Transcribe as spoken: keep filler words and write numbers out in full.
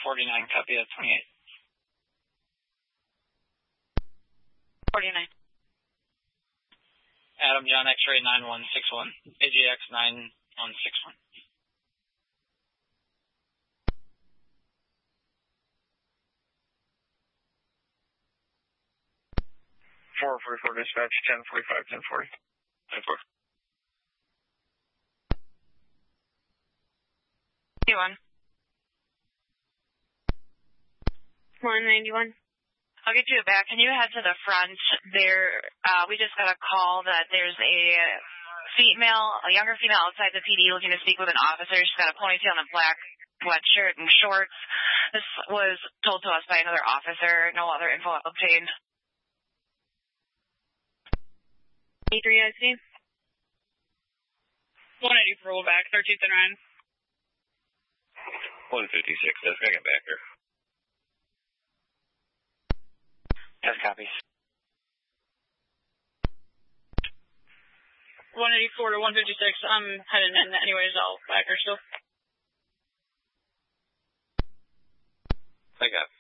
forty-nine, copy that twenty-eight. forty-nine. Adam John X-ray nine one six one, A J X nine one six one. four forty-four dispatch, ten forty-five, ten forty. ten forty. ninety-one. one ninety-one. I'll get you back. Can you head to the front? There, uh, we just got a call that there's a female, a younger female outside the P D looking to speak with an officer. She's got a ponytail and a black sweatshirt and shorts. This was told to us by another officer. No other info obtained. three I C. one eighty-four, roll back, thirteen to nine. one fifty-six, let's make it back here. Test copies. one eighty-four to one fifty-six, I'm heading in anyways, I'll back her still. I got it.